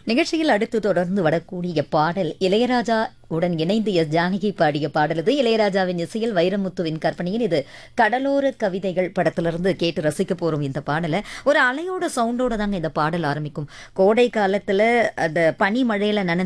நிகழ்ச்சியில் அடுத்து தொடர்ந்து வரக்கூடிய பாடல் இளையராஜா உடன் இணைந்து எஸ் ஜானகி பாடிய பாடல் இது. இளையராஜாவின் இசையில் வைரமுத்துவின் கற்பனையில் இது கடலோர கவிதைகள் படத்திலிருந்து கேட்டு ரசிக்க போறோம். இந்த பாடலை ஒரு அலையோட சவுண்டோட தாங்க இந்த பாடல் ஆரம்பிக்கும். கோடை காலத்துல அந்த பனி மழையில நனைஞ்சு